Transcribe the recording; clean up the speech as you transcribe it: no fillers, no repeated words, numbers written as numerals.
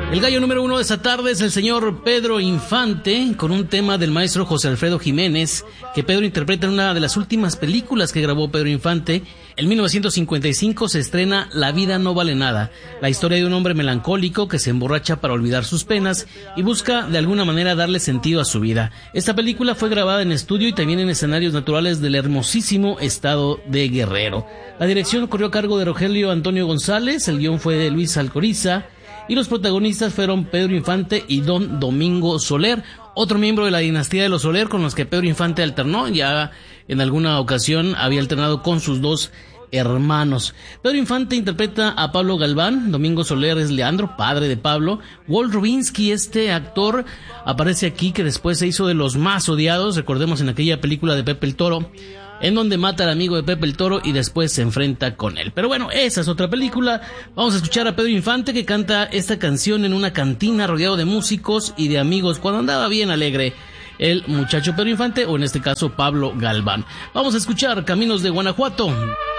El gallo número 1 de esta tarde es el señor Pedro Infante, con un tema del maestro José Alfredo Jiménez, que Pedro interpreta en una de las últimas películas que grabó Pedro Infante. En 1955 se estrena La vida no vale nada, la historia de un hombre melancólico que se emborracha para olvidar sus penas y busca de alguna manera darle sentido a su vida. Esta película fue grabada en estudio y también en escenarios naturales del hermosísimo estado de Guerrero. La dirección corrió a cargo de Rogelio Antonio González, el guión fue de Luis Alcoriza, y los protagonistas fueron Pedro Infante y don Domingo Soler, otro miembro de la dinastía de los Soler con los que Pedro Infante alternó. Ya en alguna ocasión había alternado con sus dos hermanos. Pedro Infante interpreta a Pablo Galván, Domingo Soler es Leandro, padre de Pablo. Walt Rubinsky, este actor, aparece aquí, que después se hizo de los más odiados, recordemos en aquella película de Pepe el Toro, en donde mata al amigo de Pepe el Toro y después se enfrenta con él. Pero bueno, esa es otra película. Vamos a escuchar a Pedro Infante, que canta esta canción en una cantina rodeado de músicos y de amigos cuando andaba bien alegre el muchacho Pedro Infante, o en este caso Pablo Galván. Vamos a escuchar Caminos de Guanajuato.